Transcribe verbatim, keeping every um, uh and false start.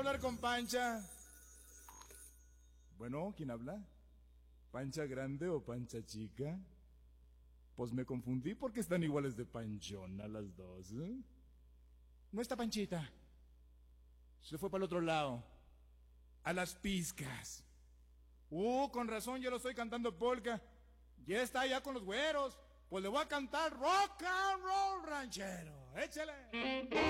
hablar con Pancha. Bueno, ¿quién habla? ¿Pancha grande o Pancha chica? Pues me confundí porque están iguales de panchona las dos, ¿eh? No está Panchita. Se fue para el otro lado. A las pizcas. Uh, con razón, yo lo estoy cantando polka. Ya está allá con los güeros. Pues le voy a cantar rock and roll ranchero. Échale.